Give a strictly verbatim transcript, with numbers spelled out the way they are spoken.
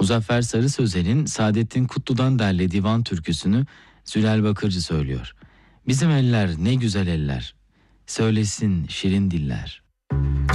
Muzaffer Sarı Sözel'in Saadettin Kutlu'dan derlediği Van türküsünü Zülal Bakırcı söylüyor. Bizim eller ne güzel eller, söylesin şirin diller.